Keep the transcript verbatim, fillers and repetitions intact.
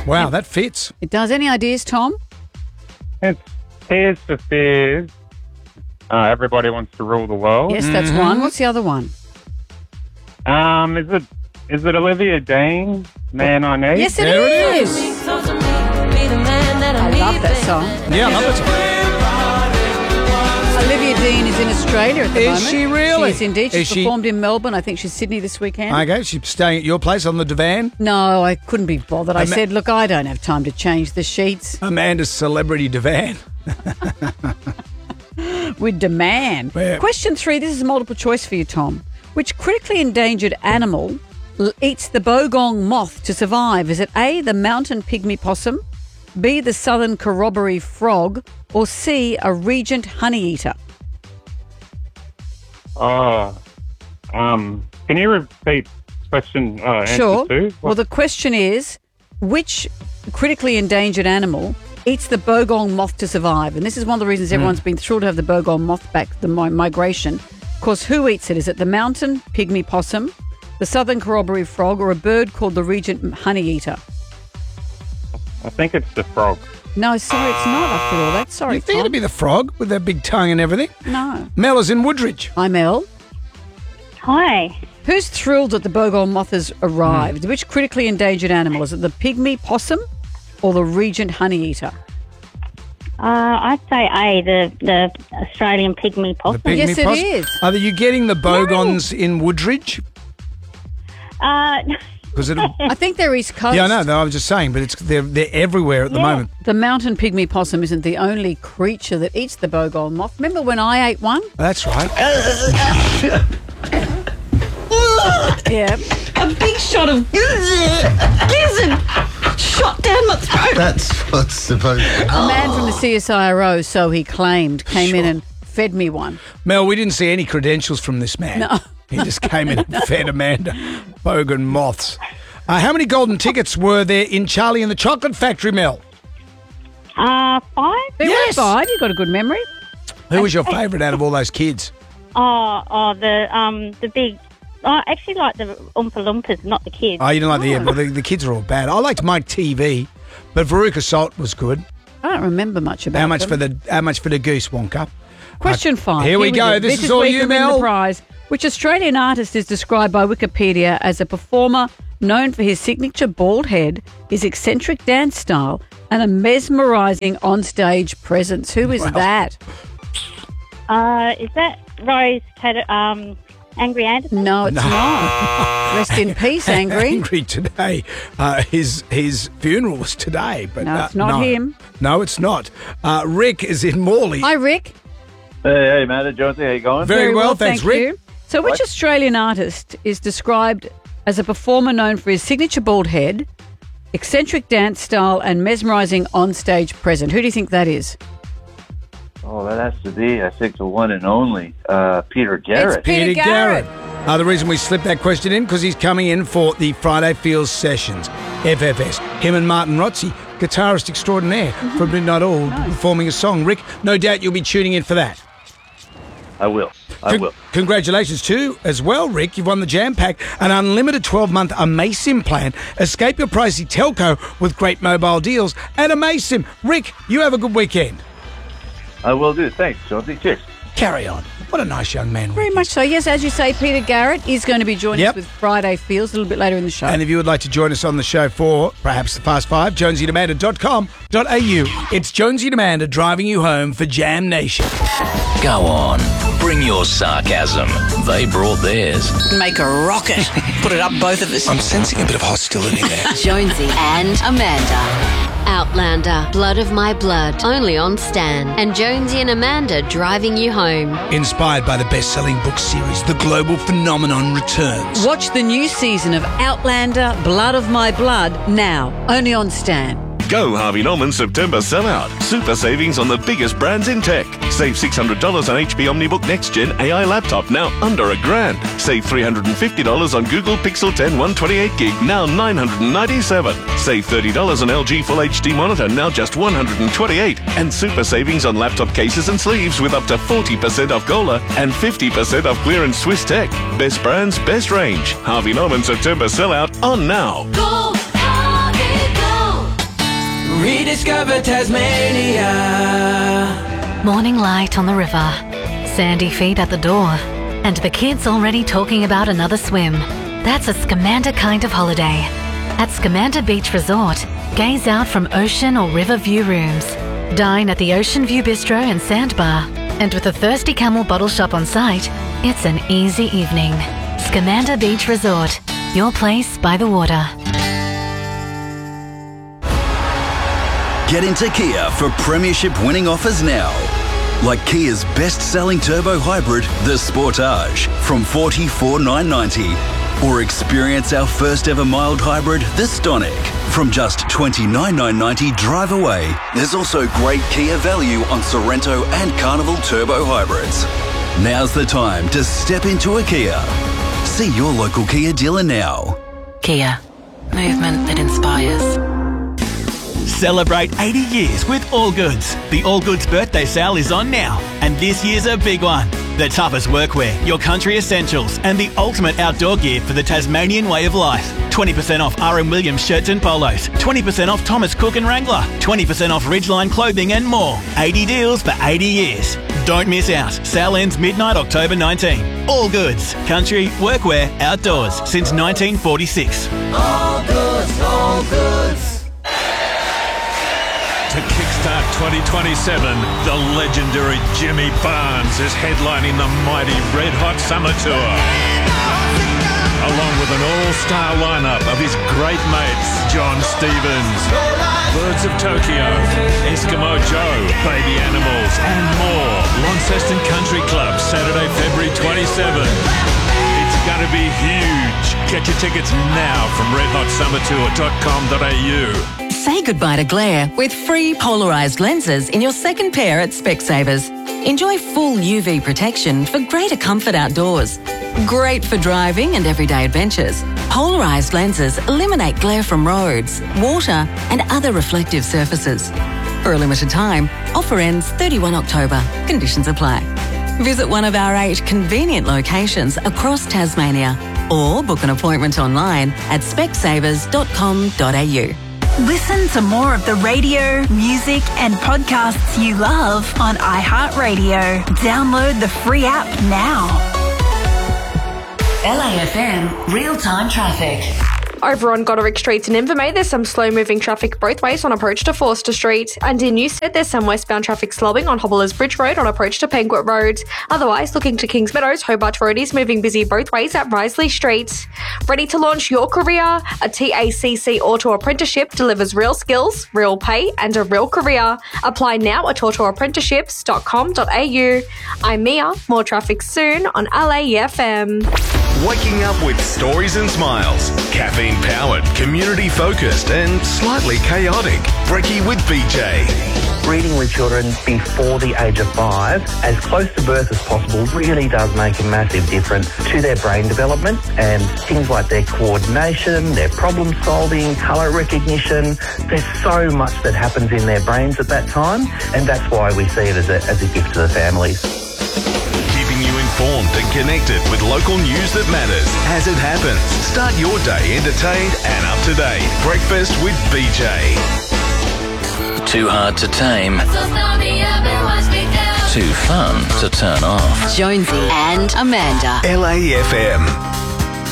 Wow, that fits. It does. Any ideas, Tom? It's Tears for Fears. Uh, everybody wants to rule the world. Yes, that's one. What's the other one? Um, is it is it Olivia Dean? Man I Need. Yes, it There it is. I love that song. Yeah, I love that song. Olivia Dean is in Australia at the Is moment. she really? She is indeed. She's Is she- performed in Melbourne. I think she's Sydney this weekend. Okay, she's staying at your place on the divan. No, I couldn't be bothered. I Ama- said, look, I don't have time to change the sheets. Amanda's celebrity divan. With demand. Yeah. Question three, this is multiple choice for you, Tom. Which critically endangered animal l- eats the bogong moth to survive? Is it A, the mountain pygmy possum, B, the southern corroboree frog, or C, a regent honey eater? Oh, um, can you repeat question uh, answer Sure. two? Well, the question is, which critically endangered animal eats the bogong moth to survive? And this is one of the reasons everyone's been thrilled to have the bogong moth back, the mi- migration. Of course, who eats it? Is it the mountain pygmy possum, the southern corroboree frog, or a bird called the regent honey eater? I think it's the frog. No, sorry, it's not after all that. Sorry, You think Tom. it'd be the frog with that big tongue and everything? No. Mel is in Woodridge. Hi, Mel. Hi. Who's thrilled that the bogong moth has arrived? Which critically endangered animal? Is it the pygmy possum or the regent honey eater? Uh, I'd say A, the, the Australian pygmy possum. The pygmy Yes, it possum. is. Are you getting the bogons in Woodridge? Uh, Because it'll. I think they're East Coast. Yeah, I know. No, I was just saying, but it's they're they're everywhere at the Yeah. moment. The mountain pygmy possum isn't the only creature that eats the bogong moth. Remember when I ate one? That's right. Yeah. A big shot of gizzard shot down my throat. That's what's supposed to A man from the C S I R O, so he claimed, came in and fed me one. Mel, we didn't see any credentials from this man. No. He just came in and fed Amanda bogan moths. Uh, how many golden tickets were there in Charlie and the Chocolate Factory, Mel? uh, five? There Yes. were five. You got a good memory. Who was your favourite out of all those kids? Oh, oh, the um, the big. I actually like the Oompa Loompas, not the kids. Oh, you didn't like the, well, the the kids are all bad. I liked Mike T V, but Veruca Salt was good. I don't remember much about How much them. for the how much for the goose Wonka? Question Uh, five. Here we go. go. This is all where you, can win Mel. The prize. Which Australian artist is described by Wikipedia as a performer known for his signature bald head, his eccentric dance style, and a mesmerising onstage presence? Who is that? Uh, is that Rose Ted- um, Angry Anderson? No, it's not. Rest in peace, Angry. Angry today. Uh, his his funeral was today, but No, uh, it's not no. him. No, it's not. Uh, Rick is in Morley. Hi, Rick. Hey, hey, Amanda, Jonesy, how you going? Very, well, thanks, thank Rick. you. So, which Australian artist is described as a performer known for his signature bald head, eccentric dance style, and mesmerising onstage presence? Who do you think that is? Oh, that has to be, I think, the one and only uh, Peter Garrett. It's Peter Garrett. Uh, the reason we slipped that question in because he's coming in for the Friday Feels Sessions, F F S. Him and Martin Rotzi, guitarist extraordinaire from Midnight Oil, performing a song. Rick, no doubt you'll be tuning in for that. I will. I Con- will. Congratulations too, as well, Rick. You've won the Jam Pack, an unlimited twelve-month Amasim plan. Escape your pricey telco with great mobile deals at Amasim. Rick, you have a good weekend. I will do. Thanks, Jonesy. Cheers. Carry on. What a nice young man. Very Rick much is. so. Yes, as you say, Peter Garrett is going to be joining Yep. us with Friday Feels a little bit later in the show. And if you would like to join us on the show for perhaps the Fast Five, jonesy and amanda dot com dot a u. It's Jonesy and Amanda driving you home for Jam Nation. Go on, bring your sarcasm. They brought theirs. Make a rocket. Put it up both of us. I'm sensing a bit of hostility there. Jonesy and Amanda. Outlander, Blood of My Blood, only on Stan. And Jonesy and Amanda driving you home. Inspired by the best-selling book series, The Global Phenomenon returns. Watch the new season of Outlander, Blood of My Blood now, only on Stan. Go Harvey Norman September sellout. Super savings on the biggest brands in tech. Save six hundred dollars on H P OmniBook Next Gen A I laptop, now under a grand. Save three hundred fifty dollars on Google Pixel ten one twenty-eight gig, now nine hundred ninety-seven dollars. Save thirty dollars on L G Full H D monitor, now just one hundred twenty-eight dollars. And super savings on laptop cases and sleeves with up to forty percent off Gola and fifty percent off clearance Swiss Tech. Best brands, best range. Harvey Norman September sellout on now. Go, Harvey, go! Discover Tasmania. Morning light on the river, sandy feet at the door, and the kids already talking about another swim. That's a Scamander kind of holiday. At Scamander Beach Resort, gaze out from ocean or river view rooms. Dine at the Ocean View Bistro and Sandbar. And with a Thirsty Camel bottle shop on site, it's an easy evening. Scamander Beach Resort, your place by the water. Get into Kia for premiership winning offers now. Like Kia's best-selling turbo hybrid, the Sportage, from forty-four thousand nine hundred ninety dollars. Or experience our first ever mild hybrid, the Stonic, from just twenty-nine thousand nine hundred ninety dollars drive away. There's also great Kia value on Sorrento and Carnival turbo hybrids. Now's the time to step into a Kia. See your local Kia dealer now. Kia. Movement that inspires. Celebrate eighty years with All Goods. The All Goods birthday sale is on now, and this year's a big one. The toughest workwear, your country essentials, and the ultimate outdoor gear for the Tasmanian way of life. twenty percent off R M Williams shirts and polos, twenty percent off Thomas Cook and Wrangler, twenty percent off Ridgeline clothing and more. eighty deals for eighty years. Don't miss out. Sale ends midnight October nineteenth. All Goods. Country, workwear, outdoors since nineteen forty-six. All Goods, All Goods. To kickstart twenty twenty-seven, the legendary Jimmy Barnes is headlining the mighty Red Hot Summer Tour. Along with an all-star lineup of his great mates, John Stevens, Birds of Tokyo, Eskimo Joe, Baby Animals, and more. Launceston Country Club, Saturday, February twenty-seventh. It's going to be huge. Get your tickets now from red hot summer tour dot com dot a u. Say goodbye to glare with free polarised lenses in your second pair at Specsavers. Enjoy full U V protection for greater comfort outdoors. Great for driving and everyday adventures. Polarised lenses eliminate glare from roads, water and other reflective surfaces. For a limited time, offer ends thirty-first of October. Conditions apply. Visit one of our eight convenient locations across Tasmania or book an appointment online at specsavers dot com dot a u. Listen to more of the radio, music and podcasts you love on iHeartRadio. Download the free app now. L A F M real-time traffic. Over on Goderic Street in Invermay, there's some slow-moving traffic both ways on approach to Forster Street. And in Newstead, there's some westbound traffic slowing on Hobblers Bridge Road on approach to Penguin Road. Otherwise, looking to Kings Meadows, Hobart Road is moving busy both ways at Risley Street. Ready to launch your career? A T A C C Auto Apprenticeship delivers real skills, real pay and a real career. Apply now at auto apprenticeships dot com dot a u. I'm Mia. More traffic soon on L A F M. Waking up with stories and smiles. Caffeine-powered, community-focused and slightly chaotic. Brekkie with B J. Reading with children before the age of five, as close to birth as possible, really does make a massive difference to their brain development and things like their coordination, their problem solving, colour recognition. There's so much that happens in their brains at that time, and that's why we see it as a, as a gift to the families. Keeping you informed and connected with local news that matters as it happens. Start your day entertained and up to date. Breakfast with B J. Too hard to tame. Too fun to turn off. Jonesy and Amanda. L A F M.